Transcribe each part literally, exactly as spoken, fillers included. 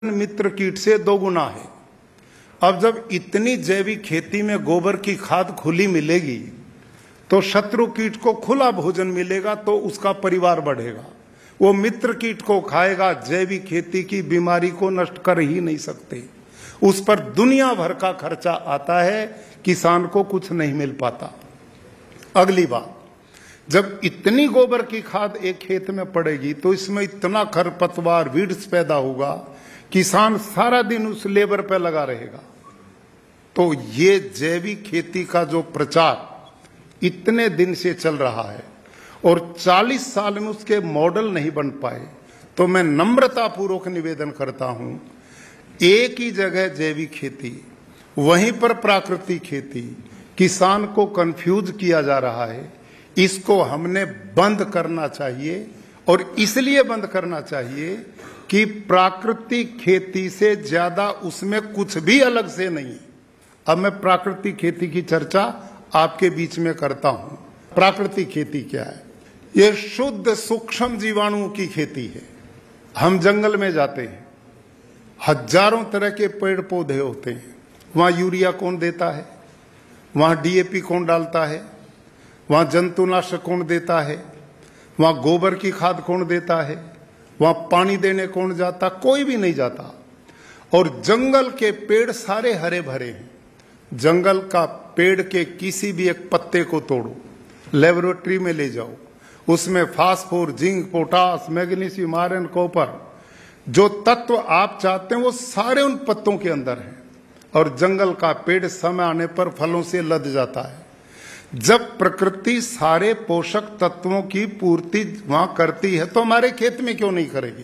मित्र कीट से दो गुना है। अब जब इतनी जैविक खेती में गोबर की खाद खुली मिलेगी तो शत्रु कीट को खुला भोजन मिलेगा, तो उसका परिवार बढ़ेगा। वो मित्र कीट को खाएगा, जैविक खेती की बीमारी को नष्ट कर ही नहीं सकते। उस पर दुनिया भर का खर्चा आता है, किसान को कुछ नहीं मिल पाता। अगली बात, जब इतनी गोबर की खाद एक खेत में पड़ेगी तो इसमें इतना खरपतवार वीड्स पैदा होगा, किसान सारा दिन उस लेबर पे लगा रहेगा। तो ये जैविक खेती का जो प्रचार इतने दिन से चल रहा है और चालीस साल में उसके मॉडल नहीं बन पाए, तो मैं नम्रतापूर्वक निवेदन करता हूं, एक ही जगह जैविक खेती, वहीं पर प्राकृतिक खेती, किसान को कंफ्यूज किया जा रहा है। इसको हमने बंद करना चाहिए, और इसलिए बंद करना चाहिए कि प्राकृतिक खेती से ज्यादा उसमें कुछ भी अलग से नहीं है। अब मैं प्राकृतिक खेती की चर्चा आपके बीच में करता हूं। प्राकृतिक खेती क्या है? यह शुद्ध सूक्ष्म जीवाणुओं की खेती है। हम जंगल में जाते हैं, हजारों तरह के पेड़ पौधे होते हैं। वहां यूरिया कौन देता है? वहां डीएपी कौन डालता है? वहां जंतुनाशक कौन देता है? वहां गोबर की खाद कौन देता है? वहां पानी देने कौन जाता? कोई भी नहीं जाता। और जंगल के पेड़ सारे हरे भरे हैं। जंगल का पेड़ के किसी भी एक पत्ते को तोड़ो, लेबोरेटरी में ले जाओ, उसमें phosphor, zinc, potash, magnesium, iron, copper, जो तत्व आप चाहते हैं वो सारे उन पत्तों के अंदर हैं। और जंगल का पेड़ समय आने पर फलों से लद जाता है। जब प्रकृति सारे पोषक तत्वों की पूर्ति वहां करती है तो हमारे खेत में क्यों नहीं करेगी?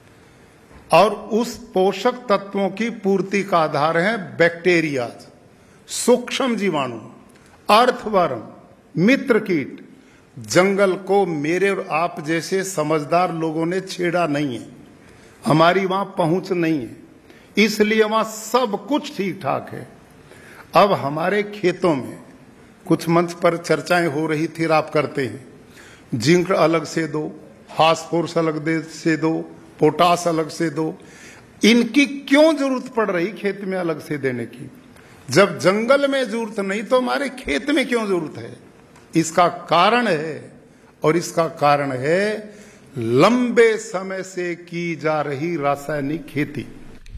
और उस पोषक तत्वों की पूर्ति का आधार है बैक्टीरिया, सूक्ष्म जीवाणु, अर्थवर्म, मित्र कीट। जंगल को मेरे और आप जैसे समझदार लोगों ने छेड़ा नहीं है, हमारी वहां पहुंच नहीं है, इसलिए वहां सब कुछ ठीक ठाक है। अब हमारे खेतों में कुछ मंच पर चर्चाएं हो रही थी, आप करते हैं, जिंक अलग से दो, फास्फोरस अलग दे से दो, पोटास अलग से दो। इनकी क्यों जरूरत पड़ रही खेत में अलग से देने की? जब जंगल में जरूरत नहीं तो हमारे खेत में क्यों जरूरत है? इसका कारण है, और इसका कारण है लंबे समय से की जा रही रासायनिक खेती।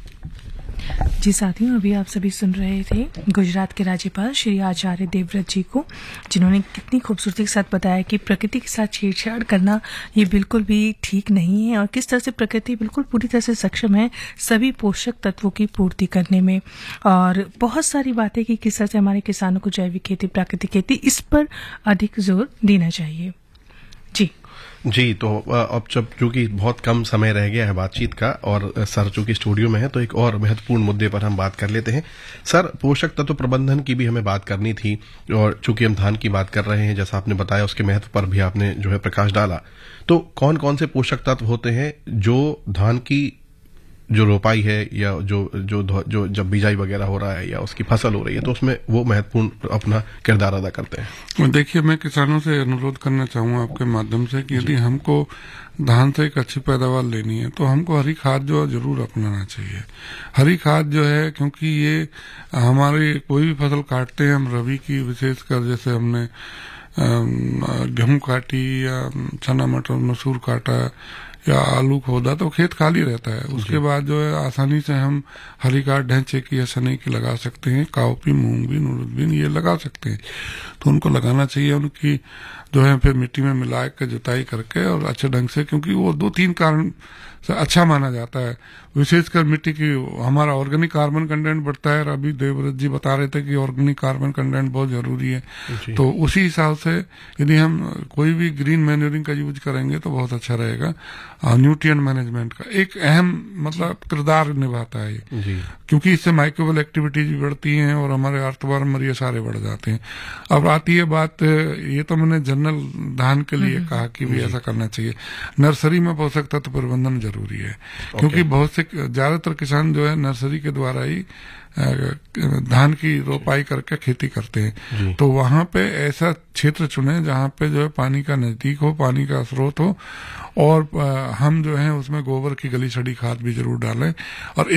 जी साथियों, अभी आप सभी सुन रहे थे गुजरात के राज्यपाल श्री आचार्य देवव्रत जी को, जिन्होंने कितनी खूबसूरती के साथ बताया कि प्रकृति के साथ छेड़छाड़ करना ये बिल्कुल भी ठीक नहीं है, और किस तरह से प्रकृति बिल्कुल पूरी तरह से सक्षम है सभी पोषक तत्वों की पूर्ति करने में। और बहुत सारी बातें कि किस तरह से हमारे किसानों को जैविक खेती, प्राकृतिक खेती, इस पर अधिक जोर देना चाहिए। जी जी तो अब जब चूंकि बहुत कम समय रह गया है बातचीत का, और सर चूंकि स्टूडियो में है, तो एक और महत्वपूर्ण मुद्दे पर हम बात कर लेते हैं। सर, पोषक तत्व प्रबंधन की भी हमें बात करनी थी, और चूंकि हम धान की बात कर रहे हैं, जैसा आपने बताया, उसके महत्व पर भी आपने जो है प्रकाश डाला। तो कौन कौन से पोषक तत्व होते हैं जो धान की जो रोपाई है या जो जो जो जब बिजाई वगैरह हो रहा है या उसकी फसल हो रही है, तो उसमें वो महत्वपूर्ण अपना किरदार अदा करते हैं? देखिए, मैं किसानों से अनुरोध करना चाहूंगा आपके माध्यम से कि यदि हमको धान से एक अच्छी पैदावार लेनी है तो हमको हरी खाद जो है जरूर अपनाना चाहिए। हरी खाद जो है, क्योंकि ये हमारी कोई भी फसल काटते हैं हम, रबी की विशेषकर, जैसे हमने गेहूं काटी या चना मटर मसूर काटा या आलू खोदा, तो खेत खाली रहता है। उसके बाद जो है आसानी से हम हरी खाद ढैंचे की या सनई की लगा सकते हैं, cowpea, moong been, urad been, ये लगा सकते हैं। तो उनको लगाना चाहिए, उनकी जो है फिर मिट्टी में मिला के जुताई करके और अच्छे ढंग से, क्योंकि वो दो तीन कारण से अच्छा माना जाता है। विशेषकर मिट्टी की हमारा ऑर्गेनिक कार्बन कंटेंट बढ़ता है, और अभी देवव्रत जी बता रहे थे कि ऑर्गेनिक कार्बन कंटेंट बहुत जरूरी है। तो उसी हिसाब से यदि हम कोई भी ग्रीन मैन्योरिंग का यूज करेंगे तो बहुत अच्छा रहेगा। न्यूट्रिएंट मैनेजमेंट का एक अहम मतलब किरदार निभाता है ये, क्योंकि इससे माइक्रोबियल एक्टिविटीज भी बढ़ती हैं और हमारे अर्थवर्म ये सारे बढ़ जाते हैं। अब आती है बात, ये तो मैंने जनरल धान के लिए कहा कि भी ऐसा करना चाहिए। नर्सरी में पोषक तत्व प्रबंधन जरूरी है, क्योंकि बहुत से ज्यादातर किसान जो है नर्सरी के द्वारा ही धान की रोपाई करके खेती करते हैं। तो वहां पे ऐसा क्षेत्र चुने जहां पे जो है पानी का नजदीक हो, पानी का स्रोत हो, और हम जो है उसमें गोबर की गली सड़ी खाद भी जरूर डालें और